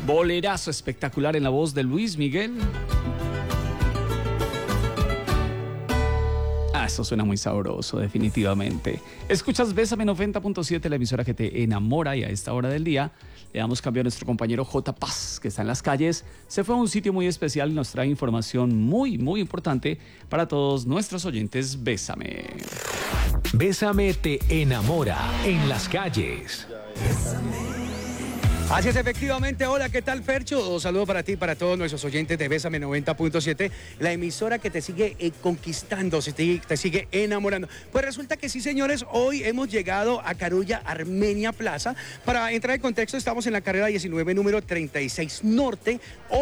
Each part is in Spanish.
Bolerazo espectacular en la voz de Luis Miguel. Eso suena muy sabroso, definitivamente. Escuchas Bésame 90.7, la emisora que te enamora, y a esta hora del día le damos cambio a nuestro compañero J. Paz, que está en las calles. Se fue a un sitio muy especial y nos trae información muy, muy importante para todos nuestros oyentes. Bésame. Bésame te enamora en las calles. Así es, efectivamente. Hola, ¿qué tal, Fercho? Un saludo para ti y para todos nuestros oyentes de Bésame 90.7, la emisora que te sigue conquistando, te sigue enamorando. Pues resulta que sí, señores, hoy hemos llegado a Carulla, Armenia Plaza. Para entrar en contexto, estamos en la carrera 19, número 36 Norte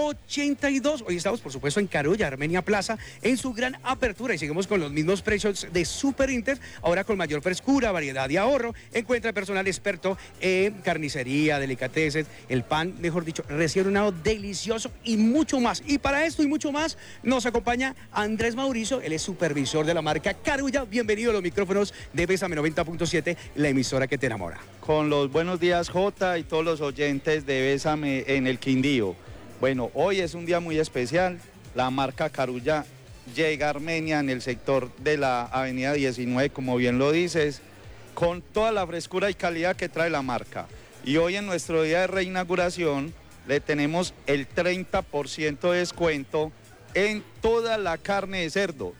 82. Hoy estamos, por supuesto, en Carulla, Armenia Plaza, en su gran apertura, y seguimos con los mismos precios de Super Inter, ahora con mayor frescura, variedad y ahorro. Encuentra personal experto en carnicería, delicatessen, el pan, mejor dicho, recién horneado, delicioso y mucho más. Y para esto y mucho más nos acompaña Andrés Mauricio, él es supervisor de la marca Carulla. Bienvenido a los micrófonos de Bésame 90.7, la emisora que te enamora. Con los buenos días, Jota, y todos los oyentes de Bésame en el Quindío. Bueno, hoy es un día muy especial. La marca Carulla llega a Armenia en el sector de la avenida 19, como bien lo dices, con toda la frescura y calidad que trae la marca. Y hoy en nuestro día de reinauguración le tenemos el 30% de descuento en toda la carne de cerdo.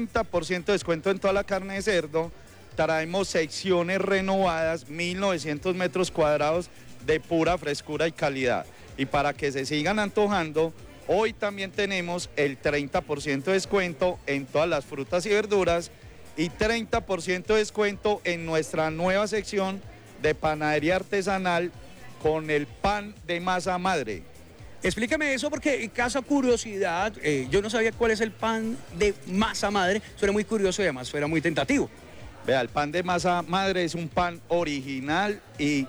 30% de descuento en toda la carne de cerdo. Traemos secciones renovadas, 1900 metros cuadrados de pura frescura y calidad. Y para que se sigan antojando, hoy también tenemos el 30% de descuento en todas las frutas y verduras y 30% de descuento en nuestra nueva sección de panadería artesanal con el pan de masa madre. Explícame eso porque, caso curiosidad, yo no sabía cuál es el pan de masa madre. Suena muy curioso y además suena muy tentativo. Vea, el pan de masa madre es un pan original y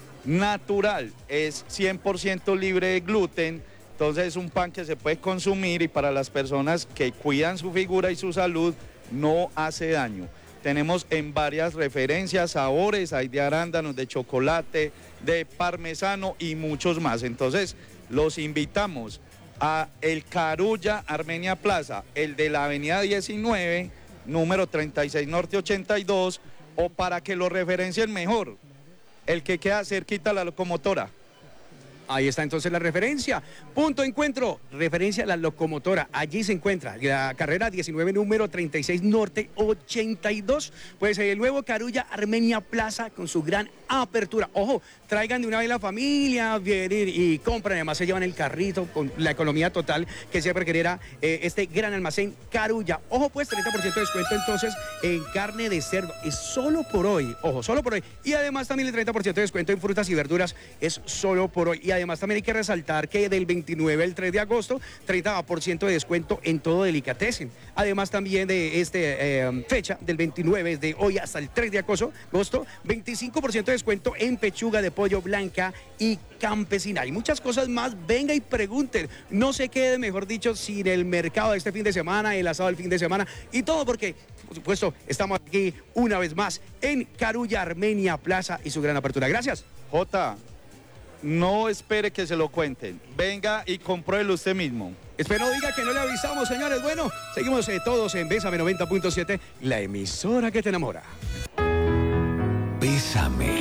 natural, es 100% libre de gluten, entonces es un pan que se puede consumir y para las personas que cuidan su figura y su salud no hace daño. Tenemos en varias referencias, sabores, hay de arándanos, de chocolate, de parmesano y muchos más. Entonces, los invitamos a el Carulla Armenia Plaza, el de la avenida 19, número 36 Norte 82, o para que lo referencien mejor, el que queda cerquita a la locomotora. Ahí está entonces la referencia. Punto de encuentro, referencia a la locomotora. Allí se encuentra la carrera 19, número 36 Norte 82. Pues el nuevo Carulla Armenia Plaza con su gran apertura. Ojo, traigan de una vez la familia, vienen y compran. Además se llevan el carrito con la economía total que siempre quería este gran almacén Carulla. Ojo, pues 30% de descuento entonces en carne de cerdo. Es solo por hoy. Ojo, solo por hoy. Y además también el 30% de descuento en frutas y verduras es solo por hoy. Y además también hay que resaltar que del 29 al 3 de agosto, 30% de descuento en todo delicatessen. Además también de esta fecha, del 29 de hoy hasta el 3 de agosto, 25% de descuento en pechuga de pollo blanca y campesina. Y muchas cosas más. Venga y pregunten. No se quede, mejor dicho, sin el mercado de este fin de semana, el asado del fin de semana y todo porque, por supuesto, estamos aquí una vez más en Carulla Armenia Plaza y su gran apertura. Gracias. Jota, no espere que se lo cuenten. Venga y compruébelo usted mismo. Espero diga que no le avisamos, señores. Bueno, seguimos todos en Bésame 90.7, la emisora que te enamora. Bésame.